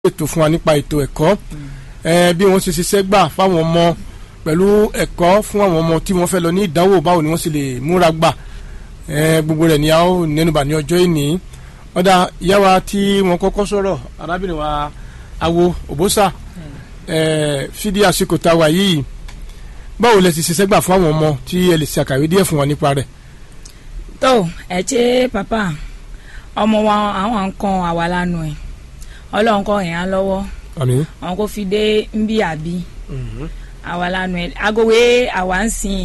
ètò fún wa nípa ètò ẹ̀kọ́ bí wọ́n ṣe ṣiṣẹ́ gbà fáwọn ọmọ pẹ̀lú ẹ̀kọ́ fún àwọn ọmọ tí wọ́n fẹ́ lọ ní ìdánwò báwo ni wọ́n sì lè múra gbà gbogbo rẹ̀ ni a ó nẹnubà ní ọjọ́ ìní. ọ̀dà ìyá wa tí wọ́n kọ́kọ́ sọ̀rọ̀ arábìnrin wa awo òbósà fídí àsìkò tá a wà yìí báwo lẹ ti ṣiṣẹ́ gbà fún àwọn ọmọ tí ẹ lè ṣe àkàwé díẹ̀ fún wa nípa rẹ̀. tó ẹ ṣe pàpà ọmọ wa àwọn nǹkan àwa lánàá ẹ ọlọ́run kọ́ yẹn á lọ́wọ́ àwọn kò fi dé ń bí àbí àwa lánàá ẹ agowe àwa ń sìn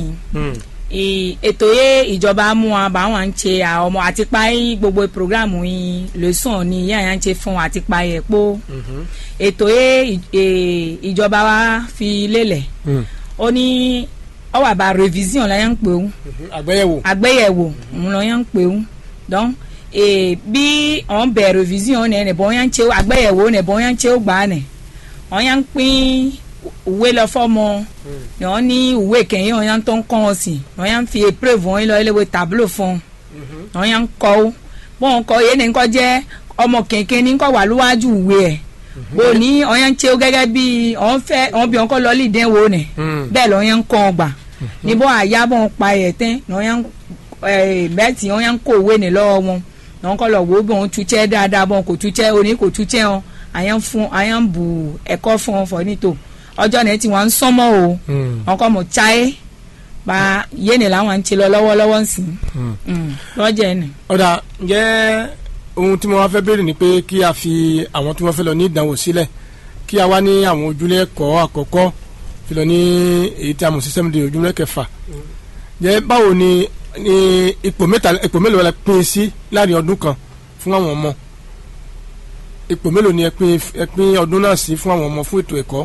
ètò yẹ ìjọba mú wa bá wọn ń ṣe ọmọ àti páyì gbogbo programu yìí lẹ́sùn ní ìyá yẹn ń ṣe fún àti páyì ẹ̀ pọ̀ ètò yẹ ìjọba wa fi lélẹ̀ ó ní ọ wà bá revision la yẹn ń pè ó àgbéyẹ̀wò òun la yẹn ń pè ó donc bí ọ̀n bẹ̀ revision ní ẹ̀nẹ̀bọ̀ yẹn ń ṣe àgbéyẹ̀wò ẹ̀nẹ̀bọ̀ yẹn ń ṣe ó gbà á nẹ̀ wọ́n yẹn ń pín ìwé lọ fọ́mọ ni wọ́n ní ìwé kẹ́yìn wọ́n yẹn tó ń kọ́ wọn sí wọ́n yẹn ń fi épreuve wọn lọ iléèwé tableau fún wọ́n yẹn ń kọ́ ó bọ́n kọ́ yẹn ní kọ́ jẹ́ ọmọ kẹ̀kẹ́ ní kọ́ wà lówájú ìwé ẹ̀ bó ní wọ́n yẹn ń ṣe ó gẹ́gẹ́ bí wọ́n fẹ́ wọ́n bí wọ́n kọ́ lọ lídìí wo nẹ̀ bẹ́ẹ̀ lọ́ yẹn ń kọ́ ọ gbà níbo àyà bọ́n pa ẹ̀ tẹ́ wọ́n yẹn bẹ́ẹ̀ tí wọ́n yẹn ń kó ìwé ní lọ́wọ́ wọn wọ́n kọ́ lọ wo bí wọ́n túṣẹ́ dáadáa bọ́n kò túṣẹ́ oní kò túṣẹ́ wọn àyàn ń bu ẹ̀kọ́ fún wọn fọ nítò ọjọ́ náà tí wọ́n ń sánmọ́ o wọn kọ́ mọ̀ cháyé bá yéèni làwọn ń ṣe lọ lọ́wọ́lọ́wọ́ sí lọ́jọ́ ẹni. ọ̀dà ǹjẹ́ ohun tí mo wá fẹ́ béèrè ni pé kí a fi àwọn tí wọ́n fẹ́ lọ ní ìdánwò sílẹ̀ kí a wá ní àwọn ojúlé ẹ̀kọ́ àkọ́kọ́ fi lọ ní èyí tí a mọ̀ sí sẹ́mìdì ojúlé kẹfà ǹjẹ́ báwo ni ipò mélòó la pín sí láàrin ọdún kan fún àwọn ọmọ ipò mélòó ni ẹ pín ọdún náà sí fún àwọn ọmọ fún ètò ẹ̀kọ́.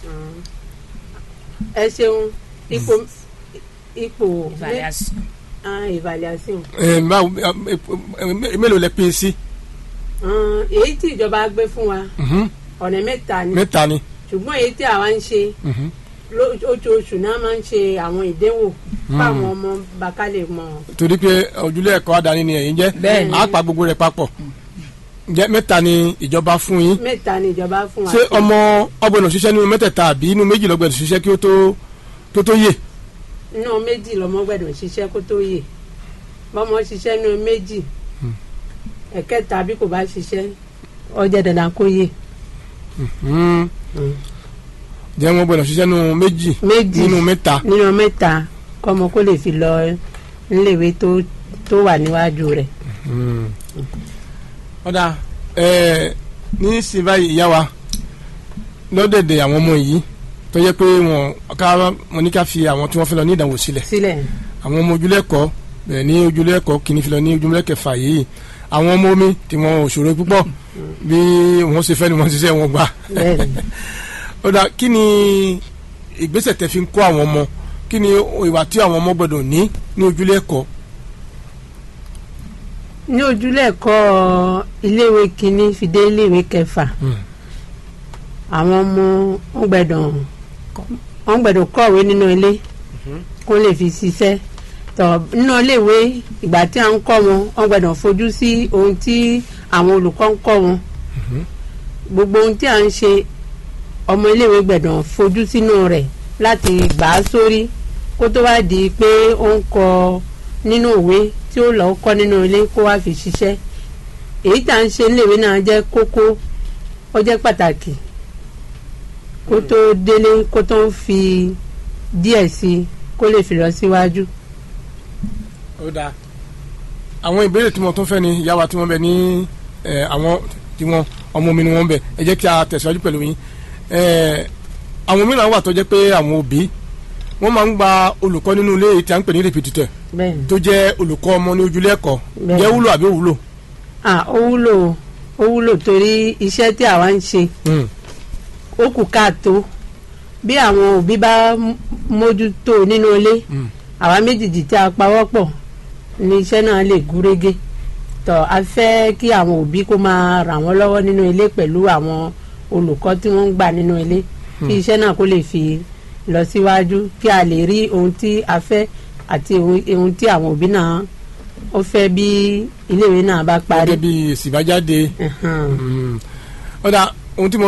ẹ ṣeun ipò evaluation. mélòó lẹ pín sí. èyí tí ìjọba gbé fún wa ọ̀nà mẹ́ta ni ṣùgbọ́n èyí tí àwa ń ṣe oṣooṣù náà máa ń ṣe àwọn ìdánwò fáwọn ọmọ bàkálẹ̀ mọ́. torí pé ojúlé ẹ̀kọ́ àdáni ni ẹ̀yin jẹ́ àápa gbogbo rẹ̀ papọ̀ ǹjẹ́ mẹ́ta ni ìjọba fún yín. mẹ́ta ni ìjọba fún wa. ṣé ọmọ ọgbọ̀nà ṣiṣẹ́ nínú mẹ́tẹ̀ẹ̀ta àbí inú méjì lọ́gbẹ̀dọ̀ ṣiṣẹ́ kí ó tó yè. inú méjì lọ́mọ gbẹ̀dọ̀ ṣiṣẹ́ kó tó yè bọ́mọ ṣiṣẹ́ nínú méjì ẹ̀kẹta bí kò bá ṣiṣẹ́ ó jẹ́ dandan kó yè. jẹ́ wọ́n gbọ́dọ̀ ṣiṣẹ́ nínú méjì nínú mẹ́ta. nínú mẹ́ta kọ́mọ kó lè fi lọ níléèwé tó wà níwájú rẹ̀. ọ̀dà ní sí báyìí ìyá wa lọ́dẹ̀dẹ̀ àwọn ọmọ yìí tó yẹ pé wọn ní ká fi àwọn tí wọ́n fẹ́ lọ ní ìdánwò sílẹ̀ àwọn ọmọ ojúlẹ̀kọ́ bẹ̀rẹ̀ ní ojúlẹ̀kọ́ kìíní fi lọ ní ojúlẹ̀kẹfà yìí àwọn ọmọ omi tí wọn ò ṣòro púpọ̀ bí wọ́n ṣe fẹ́ ni wọ́n ṣiṣẹ́ wọn gbà. ọ̀dà kí ni ìgbésẹ̀ tẹ́ fi ń kọ́ àwọn ọmọ kí ni ìwà tí àwọn ọmọ gbọ́dọ̀ ní ojúlẹ̀kọ́. ní ojúlé ẹ̀kọ́ iléèwé kínní fi dé iléèwé kẹfà àwọn ọmọ wọn gbọ́dọ̀ kọ̀wé nínú ilé kó lè fi ṣiṣẹ́ tọ̀ nínú iléèwé ìgbà tí a ń kọ́ wọn gbọ́dọ̀ fojú sí ohun tí àwọn olùkọ́ ń kọ́ wọn gbogbo ohun tí a ń ṣe ọmọ iléèwé gbọ́dọ̀ fojú sínú rẹ̀ láti gbà á sórí kó tó wá di pé ó ń kọ nínú ìwé tí ó lọ kọ́ nínú ilé kó wá fi ṣiṣẹ́ èyí tá à ń ṣe níléèwé náà jẹ́ kókó ó jẹ́ pàtàkì kó tó délé kó tó ń fi díẹ̀ sí i kó lè fi lọ síwájú. ó dáa àwọn ìbéèrè tí mo tún fẹ́ ni ìyá wa tí wọ́n bẹ ní àwọn tí wọ́n ọmọ mi ni wọ́n bẹ ẹ jẹ́ kí a tẹ̀síwájú pẹ̀lú yín àwọn mìíràn wà tó jẹ́ pé àwọn òbí wọ́n máa ń gba olùkọ́ nínú ilé tí a ń pè ní rìpìtìtẹ̀ tó jẹ́ olùkọ́ ọmọ ní ojúlé ẹ̀kọ́ jẹ́ wúlò àbí òwúlò. ó wúlò torí iṣẹ́ tí àwa ń ṣe ó kù káàtó bí àwọn òbí bá mójútó nínú ilé àwa méjìjì tí a pawọ́pọ̀ ní iṣẹ́ náà lè gúrégé tó a fẹ́ kí àwọn òbí kó máa ràn wọ́n lọ́wọ́ nínú ilé pẹ̀lú àwọn olùkọ́ tí wọ́n ń gbà nínú ilé kí iṣẹ́ náà kó lè fi lọ síwájú kí a lè rí ohun tí a fẹ́ àti ohun tí àwọn òbí náà ó fẹ́ bí iléèwé náà bá parí. gẹ́gẹ́ bí èsì bá jáde. ọ̀dà ohun tí mo